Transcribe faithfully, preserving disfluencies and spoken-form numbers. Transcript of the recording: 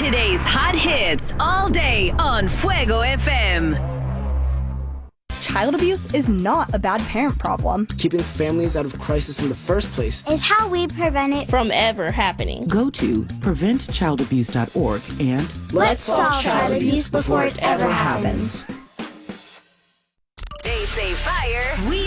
Today's hot hits all day on Fuego F M. Child abuse is not a bad parent problem. Keeping families out of crisis in the first place is how we prevent it from ever happening. Go to prevent child abuse dot org and let's solve child abuse before it ever happens. They say fire, we